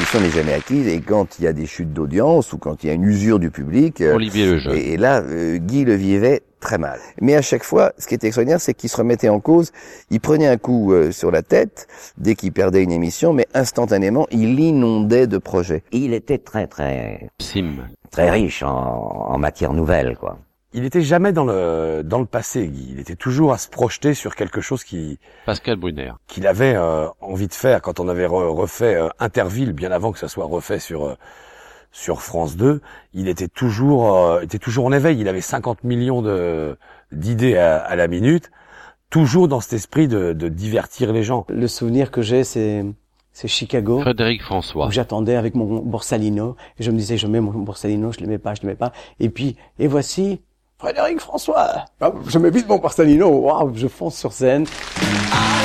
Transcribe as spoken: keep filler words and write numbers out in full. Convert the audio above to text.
l'émission n'est jamais acquise, et quand il y a des chutes d'audience ou quand il y a une usure du public, euh, Olivier Lejeune. Et, et là, euh, Guy le vivait très mal. Mais à chaque fois, ce qui était extraordinaire, c'est qu'il se remettait en cause. Il prenait un coup euh, sur la tête dès qu'il perdait une émission, mais instantanément, il inondait de projets. Il était très très Sim. très riche en, en matière nouvelle, quoi. Il était jamais dans le dans le passé, Guy. Il était toujours à se projeter sur quelque chose qui Pascal Brunner. qu'il avait euh, envie de faire quand on avait re- refait euh, Interville, bien avant que ça soit refait sur euh, sur France deux. Il était toujours euh, était toujours en éveil. Il avait cinquante millions de d'idées à, à la minute, toujours dans cet esprit de, de divertir les gens. Le souvenir que j'ai, c'est c'est Chicago. Frédéric François. Où j'attendais avec mon Borsalino et je me disais je mets mon Borsalino, je l'aimais pas, je l'aimais pas. Et puis et voici Frédéric François. Je mets vite mon Borsalino, waouh, je fonce sur scène.